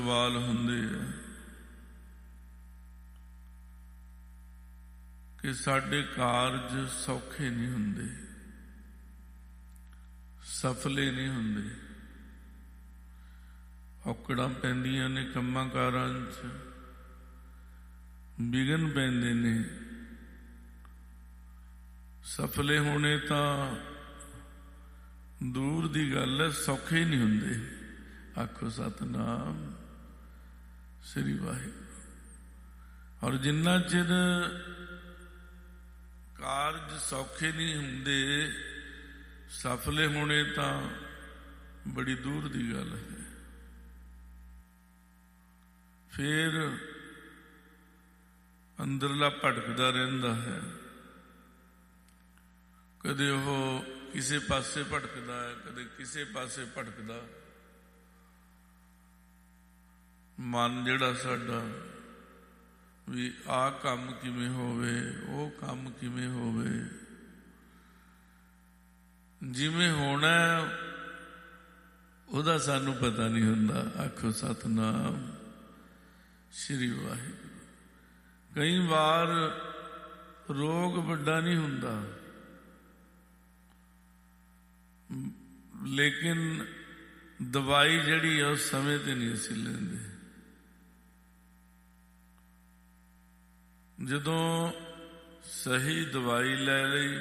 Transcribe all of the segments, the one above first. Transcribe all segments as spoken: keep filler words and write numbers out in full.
ਸਵਾਲ ਹੁੰਦੇ ਆ ਕਿ ਸਾਡੇ ਕਾਰਜ ਸੌਖੇ ਨਹੀਂ ਹੁੰਦੇ, ਸਫਲੇ ਨਹੀਂ ਹੁੰਦੇ, ਔਕੜਾਂ ਪੈਂਦੀਆਂ ਨੇ, ਕੰਮਾਂ ਕਾਰਾਂ 'ਚ ਵਿਘਨ ਪੈਂਦੇ ਨੇ। ਸਫਲੇ ਹੋਣੇ ਤਾਂ ਦੂਰ ਦੀ ਗੱਲ ਹੈ, ਸੌਖੇ ਹੀ ਨਹੀਂ ਹੁੰਦੇ। ਆਖੋ ਸਤਿਨਾਮ ਸ੍ਰੀ ਵਾਹਿਗੁਰੂ। ਔਰ ਜਿੰਨਾ ਚਿਰ ਕਾਰਜ ਸੌਖੇ ਨਹੀਂ ਹੁੰਦੇ, ਸਫਲੇ ਹੋਣੇ ਤਾਂ ਬੜੀ ਦੂਰ ਦੀ ਗੱਲ ਹੈ। ਫਿਰ ਅੰਦਰਲਾ ਭਟਕਦਾ ਰਹਿੰਦਾ ਹੈ, ਕਦੇ ਉਹ ਕਿਸੇ ਪਾਸੇ ਭਟਕਦਾ ਹੈ, ਕਦੇ ਕਿਸੇ ਪਾਸੇ ਭਟਕਦਾ। ਮਨ ਜਿਹੜਾ ਸਾਡਾ ਵੀ ਆਹ ਕੰਮ ਕਿਵੇਂ ਹੋਵੇ, ਉਹ ਕੰਮ ਕਿਵੇਂ ਹੋਵੇ, ਜਿਵੇਂ ਹੋਣਾ ਉਹਦਾ ਸਾਨੂੰ ਪਤਾ ਨਹੀਂ ਹੁੰਦਾ। ਆਖੋ ਸਤਿਨਾਮ ਸ੍ਰੀ ਵਾਹਿਗੁਰੂ। ਕਈ ਵਾਰ ਰੋਗ ਵੱਡਾ ਨਹੀਂ ਹੁੰਦਾ, ਲੇਕਿਨ ਦਵਾਈ ਜਿਹੜੀ ਆ ਉਸ ਸਮੇਂ ਤੇ ਨਹੀਂ ਅਸੀਂ ਲੈਂਦੇ। ਜਦੋਂ ਸਹੀ ਦਵਾਈ ਲੈ ਲਈ,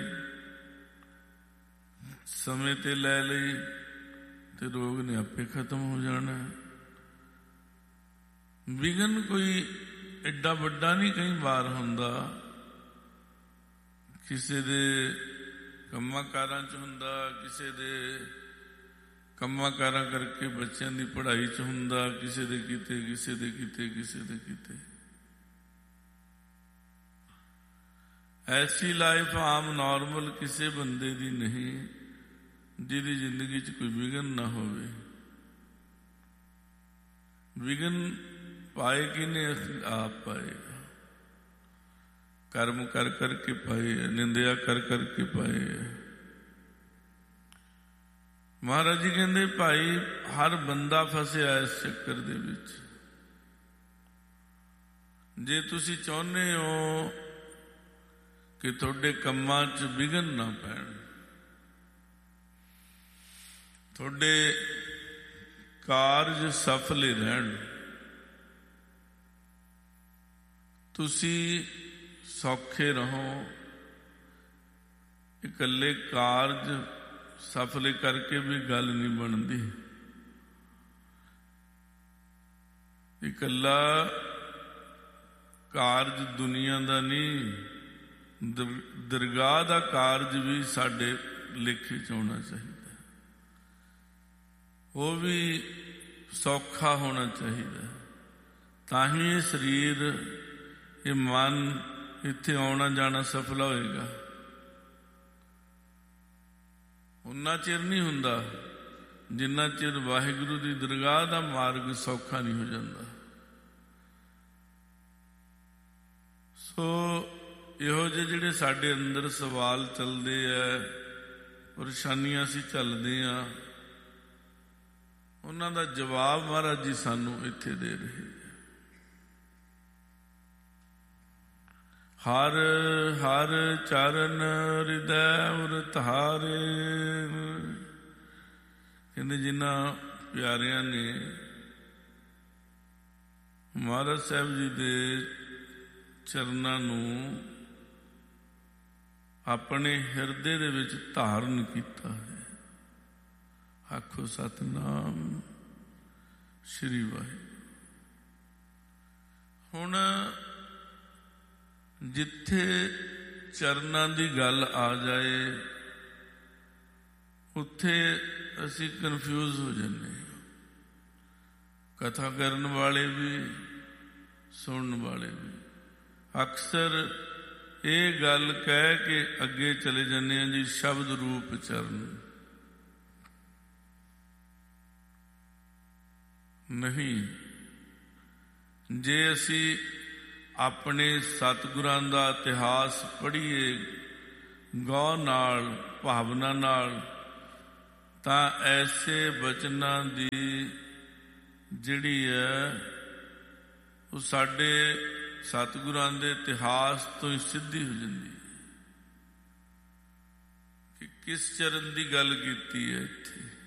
ਸਮੇਂ ਤੇ ਲੈ ਲਈ, ਤੇ ਰੋਗ ਨੇ ਆਪੇ ਖਤਮ ਹੋ ਜਾਣਾ। ਵਿਘਨ ਕੋਈ ਐਡਾ ਵੱਡਾ ਨਹੀਂ ਕਈ ਵਾਰ ਹੁੰਦਾ, ਕਿਸੇ ਦੇ ਕੰਮਾਂ ਕਾਰਾਂ 'ਚ ਹੁੰਦਾ, ਕਿਸੇ ਦੇ ਕੰਮਾਂ ਕਾਰਾਂ ਕਰਕੇ ਬੱਚਿਆਂ ਦੀ ਪੜ੍ਹਾਈ 'ਚ ਹੁੰਦਾ, ਕਿਸੇ ਦੇ ਕਿਤੇ, ਕਿਸੇ ਦੇ ਕਿਤੇ, ਕਿਸੇ ਦੇ ਕਿਤੇ। ਐਸੀ ਲਾਈਫ ਆਮ ਨੋਰਮਲ ਕਿਸੇ ਬੰਦੇ ਦੀ ਨਹੀਂ ਜਿਹਦੀ ਜ਼ਿੰਦਗੀ 'ਚ ਕੋਈ ਵਿਘਨ ਨਾ ਹੋਵੇ। ਵਿਘਨ ਪਾਏ ਕਿਨੇ? ਅਸੀਂ ਆਪ ਪਾਏ, ਕਰਮ ਕਰ ਕਰਕੇ ਪਾਏ, ਨਿੰਦਿਆ ਕਰ ਕਰਕੇ ਪਾਏ। ਮਹਾਰਾਜ ਜੀ ਕਹਿੰਦੇ ਭਾਈ ਹਰ ਬੰਦਾ ਫਸਿਆ ਇਸ ਚੱਕਰ ਦੇ ਵਿੱਚ। ਜੇ ਤੁਸੀਂ ਚਾਹੁੰਦੇ ਹੋ ਕਿ ਤੁਹਾਡੇ ਕੰਮਾਂ 'ਚ ਵਿਘਨ ਨਾ ਪੈਣ, ਤੁਹਾਡੇ ਕਾਰਜ ਸਫਲੇ ਰਹਿਣ, ਤੁਸੀਂ ਸੌਖੇ ਰਹੋ, ਇਕੱਲੇ ਕਾਰਜ ਸਫਲੇ ਕਰਕੇ ਵੀ ਗੱਲ ਨਹੀਂ ਬਣਦੀ। ਇਕੱਲਾ ਕਾਰਜ ਦੁਨੀਆ ਦਾ ਨਹੀਂ, ਦਰਗਾਹ ਦਾ ਕਾਰਜ ਵੀ ਸਾਡੇ ਲੇਖੇ 'ਚ ਹੋਣਾ ਚਾਹੀਦਾ। ਉਹ ਵੀ ਸੌਖਾ ਹੋਣਾ ਚਾਹੀਦਾ, ਤਾਂ ਹੀ ਇਹ ਸਰੀਰ, ਇਹ ਮਨ ਇੱਥੇ ਆਉਣਾ ਜਾਣਾ ਸਫਲਾ ਹੋਏਗਾ। ਉਨਾ ਚਿਰ ਨਹੀਂ ਹੁੰਦਾ ਜਿੰਨਾ ਚਿਰ ਵਾਹਿਗੁਰੂ ਦੀ ਦਰਗਾਹ ਦਾ ਮਾਰਗ ਸੌਖਾ ਨਹੀਂ ਹੋ ਜਾਂਦਾ। ਸੋ ਇਹੋ ਜਿਹੇ ਜਿਹੜੇ ਸਾਡੇ ਅੰਦਰ ਸਵਾਲ ਚੱਲਦੇ ਆ, ਪਰੇਸ਼ਾਨੀਆਂ ਅਸੀਂ ਝੱਲਦੇ ਆ, ਉਹਨਾਂ ਦਾ ਜਵਾਬ ਮਹਾਰਾਜ ਜੀ ਸਾਨੂੰ ਇੱਥੇ ਦੇ ਰਹੇ। ਹਰ ਹਰ ਚਰਨ ਹਿਰਦੈ ਉਰ ਧਾਰੇ। ਕਹਿੰਦੇ ਜਿਨ੍ਹਾਂ ਪਿਆਰਿਆਂ ਨੇ ਮਹਾਰਾਜ ਸਾਹਿਬ ਜੀ ਦੇ ਚਰਨਾਂ ਨੂੰ ਆਪਣੇ ਹਿਰਦੇ ਦੇ ਵਿੱਚ ਧਾਰਨ ਕੀਤਾ ਹੈ। ਆਖੋ ਸਤਿਨਾਮ ਸ੍ਰੀ ਵਾਹਿਗੁਰੂ। ਹੁਣ ਜਿੱਥੇ ਚਰਨਾਂ ਦੀ ਗੱਲ ਆ ਜਾਏ, ਉੱਥੇ ਅਸੀਂ ਕਨਫਿਊਜ਼ ਹੋ ਜਾਂਦੇ ਹਾਂ। ਕਥਾ ਕਰਨ ਵਾਲੇ ਵੀ, ਸੁਣਨ ਵਾਲੇ ਵੀ ਅਕਸਰ ਇਹ ਗੱਲ ਕਹਿ ਕੇ ਅੱਗੇ ਚਲੇ ਜਾਂਦੇ ਹਾਂ ਜੀ, ਸ਼ਬਦ ਰੂਪ ਚਰਨ। ਨਹੀਂ, ਜੇ ਅਸੀਂ ਆਪਣੇ ਸਤਿਗੁਰਾਂ ਦਾ ਇਤਿਹਾਸ ਪੜ੍ਹੀਏ ਗੌਰ ਨਾਲ, ਭਾਵਨਾ ਨਾਲ, ਤਾਂ ਐਸੇ ਬਚਨਾਂ ਦੀ ਜਿਹੜੀ ਹੈ ਉਹ ਸਾਡੇ ਸਤਿਗੁਰਾਂ ਦੇ ਇਤਿਹਾਸ ਤੋਂ ਹੀ ਸਿੱਧੀ ਹੋ ਜਾਂਦੀ ਕਿ ਕਿਸ ਚਰਨ ਦੀ ਗੱਲ ਕੀਤੀ ਹੈ ਇੱਥੇ।